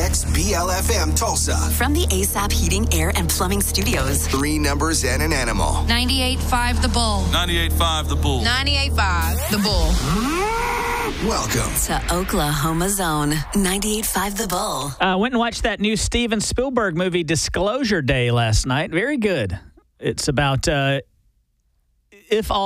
KXBL-FM Tulsa. From the ASAP Heating, Air, and Plumbing Studios. 3 numbers and an animal. 98.5 The Bull. 98.5 The Bull. 98.5 The Bull. Welcome To Oklahoma Zone. 98.5 The Bull. Went and watched that new Steven Spielberg movie, Disclosure Day, last night. Very good. It's about if all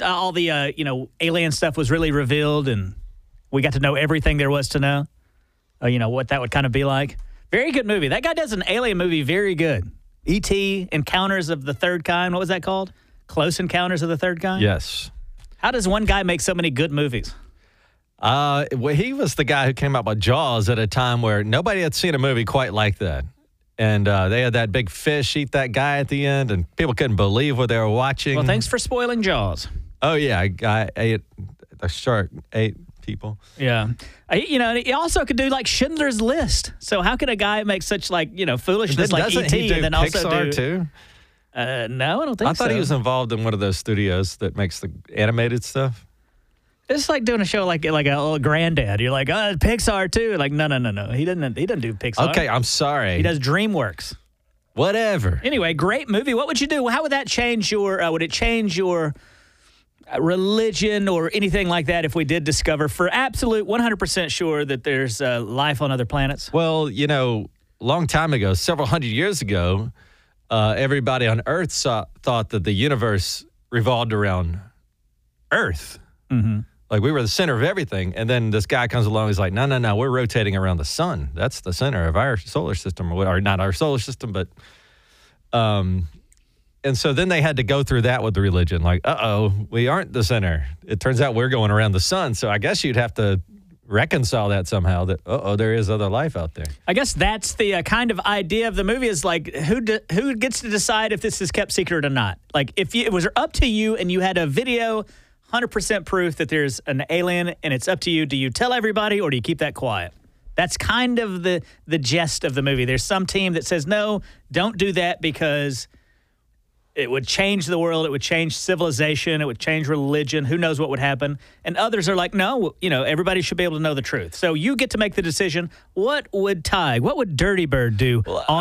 the alien stuff was really revealed and we got to know everything there was to know, what that would kind of be like. Very good movie. That guy does an alien movie very good. E.T., Encounters of the Third Kind. What was that called? Close Encounters of the Third Kind? Yes. How does one guy make so many good movies? Well, he was the guy who came out with Jaws at a time where nobody had seen a movie quite like that. And they had that big fish eat that guy at the end, and people couldn't believe what they were watching. Well, thanks for spoiling Jaws. Oh, yeah. The shark ate people. Yeah. He also could do, like, Schindler's List. So how could a guy make such, foolishness like E.T. and then also Pixar too? No, I don't think so. I thought he was involved in one of those studios that makes the animated stuff. It's like doing a show like a little Granddad. You're like, oh, Pixar too. Like, no. He doesn't do Pixar. Okay, I'm sorry. He does DreamWorks. Whatever. Anyway, great movie. What would you do? How would that change would it change your religion or anything like that if we did discover for absolute 100% sure that there's life on other planets? Well, long time ago, several hundred years ago, everybody on Earth thought that the universe revolved around Earth. Mm-hmm. Like we were the center of everything. And then this guy comes along, he's like, no, we're rotating around the sun. That's the center of our solar system, or not our solar system, but, and so then they had to go through that with the religion. Like, we aren't the center. It turns out we're going around the sun. So I guess you'd have to reconcile that somehow that, there is other life out there. I guess that's the kind of idea of the movie is like, who gets to decide if this is kept secret or not? Like, if it was up to you and you had a video 100% proof that there's an alien and it's up to you. Do you tell everybody or do you keep that quiet? That's kind of the gist of the movie. There's some team that says, no, don't do that because it would change the world. It would change civilization. It would change religion. Who knows what would happen? And others are like, no, everybody should be able to know the truth. So you get to make the decision. What would Dirty Bird do?